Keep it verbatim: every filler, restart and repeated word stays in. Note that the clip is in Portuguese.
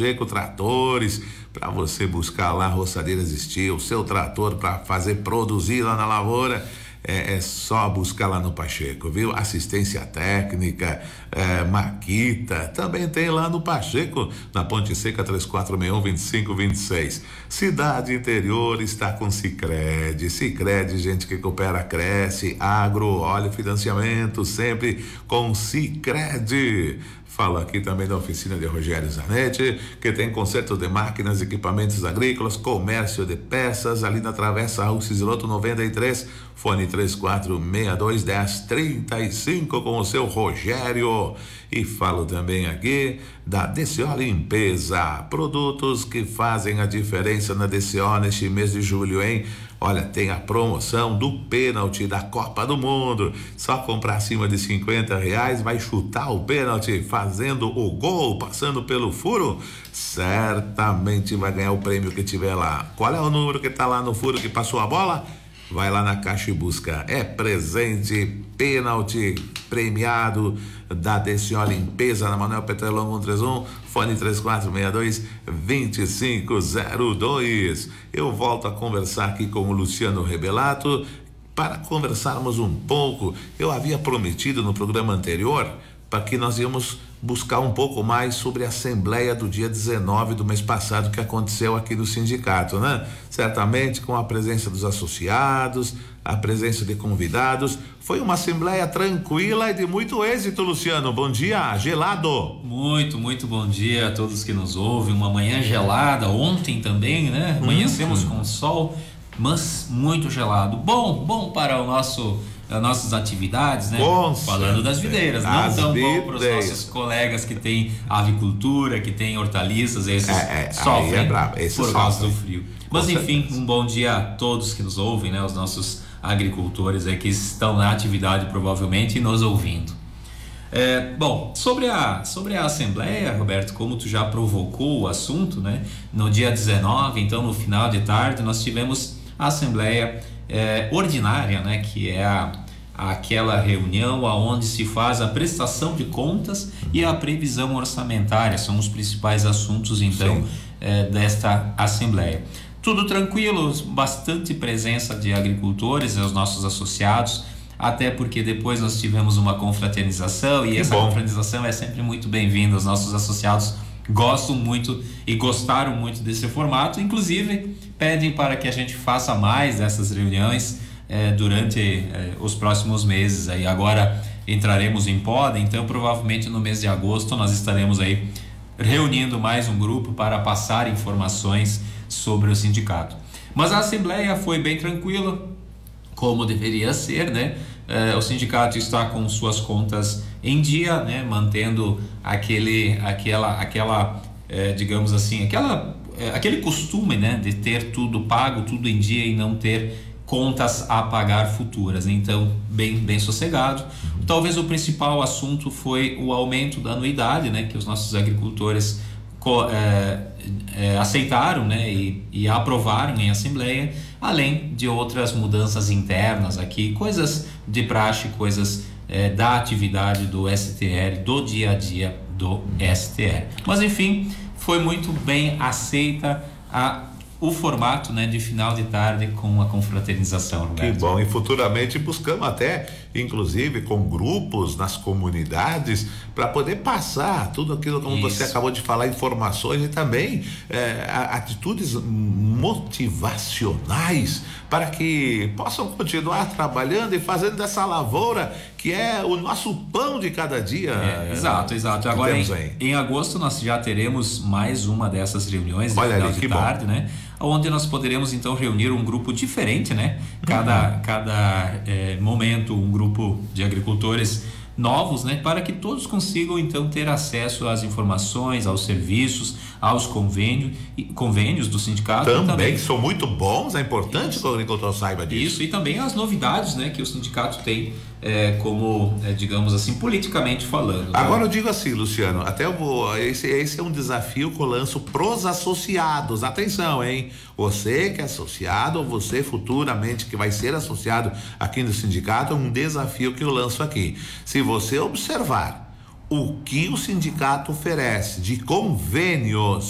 Pacheco Tratores, para você buscar lá roçadeiras Steel, seu trator para fazer produzir lá na lavoura. É, é só buscar lá no Pacheco, viu? Assistência técnica, é, Maquita, também tem lá no Pacheco, na Ponte Seca três quatro seis um, dois cinco dois seis. Cidade Interior está com Sicredi. Sicredi, gente que coopera, cresce. Agro, óleo, financiamento, sempre com Sicredi. Falo aqui também da oficina de Rogério Zanetti, que tem conserto de máquinas, equipamentos agrícolas, comércio de peças, ali na Travessa Raul Ciziloto noventa e três, fone três quatro seis dois, um zero três cinco com o seu Rogério. E falo também aqui da D C O Limpeza, produtos que fazem a diferença na D C O neste mês de julho, hein? Olha, tem a promoção do pênalti da Copa do Mundo. Só comprar acima de cinquenta reais, vai chutar o pênalti, fazendo o gol, passando pelo furo, certamente vai ganhar o prêmio que tiver lá. Qual é o número que tá lá no furo que passou a bola? Vai lá na caixa e busca. É presente, pênalti premiado da D C O Limpeza, na Manuel Petrolão cento e trinta e um, fone três quatro seis dois, dois cinco zero dois. Eu volto a conversar aqui com o Luciano Rebelato para conversarmos um pouco. Eu havia prometido no programa anterior para que nós íamos buscar um pouco mais sobre a assembleia do dia dezenove do mês passado que aconteceu aqui no sindicato, né? Certamente com a presença dos associados, a presença de convidados. Foi uma assembleia tranquila e de muito êxito, Luciano. Bom dia, gelado. Muito, muito bom dia a todos que nos ouvem. Uma manhã gelada, ontem também, né? Amanhecemos hum. com sol, mas muito gelado. Bom, bom para o nosso as nossas atividades, né? Com Falando certeza. Das videiras, não As tão videiras. bom para os nossos colegas que têm avicultura, que têm hortaliças, esses é, é, sofrem é Esse por sofrem. Causa do frio. Mas com enfim, certeza. Um bom dia a todos que nos ouvem, né? Os nossos agricultores aí que estão na atividade provavelmente e nos ouvindo. É, bom, sobre a, sobre a Assembleia, Roberto, como tu já provocou o assunto, né? No dia dezenove, então no final de tarde, nós tivemos a Assembleia é, ordinária, né? Que é a, aquela reunião onde se faz a prestação de contas e a previsão orçamentária, são os principais assuntos, então, é, desta Assembleia. Tudo tranquilo, bastante presença de agricultores, os nossos associados, até porque depois nós tivemos uma confraternização e que essa bom. confraternização é sempre muito bem-vinda. Os nossos associados gostam muito e gostaram muito desse formato, inclusive pedem para que a gente faça mais dessas reuniões eh, durante eh, os próximos meses. Aí agora entraremos em poda, então provavelmente no mês de agosto nós estaremos aí reunindo mais um grupo para passar informações sobre o sindicato. Mas a assembleia foi bem tranquila, como deveria ser, né? Eh, o sindicato está com suas contas em dia, né? Mantendo aquele, aquela, aquela, eh, digamos assim, aquela, eh, aquele costume, né? De ter tudo pago, tudo em dia e não ter contas a pagar futuras. Então, bem, bem sossegado. Talvez o principal assunto foi o aumento da anuidade, né? Que os nossos agricultores É, é, aceitaram, né, e, e aprovaram em assembleia, além de outras mudanças internas aqui, coisas de praxe, coisas é, da atividade do S T R, do dia a dia do S T R. Mas enfim, foi muito bem aceita a o formato, né, de final de tarde com a confraternização, Roberto. Que bom, e futuramente buscamos até, inclusive, com grupos nas comunidades, para poder passar tudo aquilo como Isso. você acabou de falar, informações e também é, atitudes motivacionais para que possam continuar trabalhando e fazendo dessa lavoura que é o nosso pão de cada dia. É, exato, exato. Agora em, em agosto nós já teremos mais uma dessas reuniões de Olha final ali, de tarde, bom. né? Onde nós poderemos então reunir um grupo diferente, né? Cada, uhum. cada é, momento um grupo de agricultores novos, né? Para que todos consigam então ter acesso às informações, aos serviços, aos convênios, convênios do sindicato. Também, também são muito bons, é importante Isso. que o agricultor saiba disso. Isso, e também as novidades, né? Que o sindicato tem é, como, é, digamos assim, politicamente falando. Agora né? eu digo assim, Luciano, até eu vou, esse, esse é um desafio que eu lanço pros associados, atenção, hein? Você que é associado ou você futuramente que vai ser associado aqui no sindicato, é um desafio que eu lanço aqui. Se você observar o que o sindicato oferece de convênios